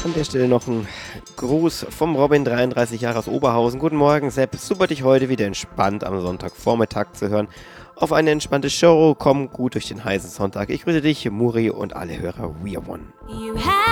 An der Stelle noch ein Gruß vom Robin, 33 Jahre aus Oberhausen. Guten Morgen, Sepp. Super, dich heute wieder entspannt am Sonntagvormittag zu hören. Auf eine entspannte Show. Komm gut durch den heißen Sonntag. Ich grüße dich, Muri und alle Hörer We Are One.